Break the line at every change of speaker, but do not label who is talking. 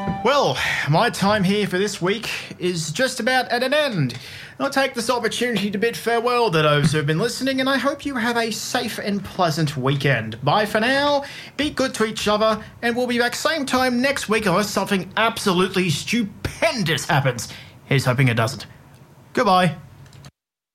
Well, my time here for this week is just about at an end. I'll take this opportunity to bid farewell to those who have been listening, and I hope you have a safe and pleasant weekend. Bye for now, be good to each other, and we'll be back same time next week unless something absolutely stupendous happens. Here's hoping it doesn't. Goodbye.